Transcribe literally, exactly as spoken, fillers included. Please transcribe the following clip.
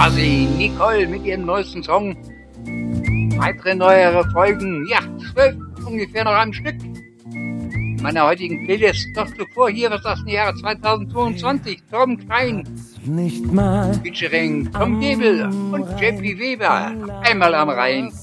war sie, Nicole, mit ihrem neuesten Song. Weitere neuere Folgen, ja, zwölf ungefähr noch am Stück. In meiner heutigen Playlist noch zuvor hier, was das im Jahre zweitausendzweiundzwanzig, Tom Klein, nicht mal featuring Tom Gebel und J P Weber, einmal am Rhein.